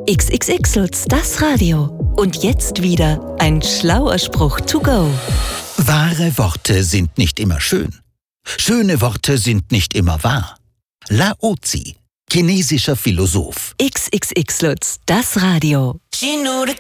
XXX Lutz, das Radio. Und jetzt wieder ein schlauer Spruch to go. Wahre Worte sind nicht immer schön. Schöne Worte sind nicht immer wahr. Lao Tzu, chinesischer Philosoph. XXX Lutz, das Radio. She knew the